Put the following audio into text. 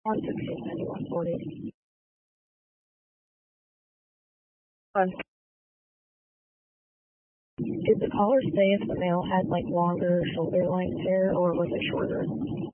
160, 9140. Did the caller say if the male had like longer shoulder length hair or was it shorter?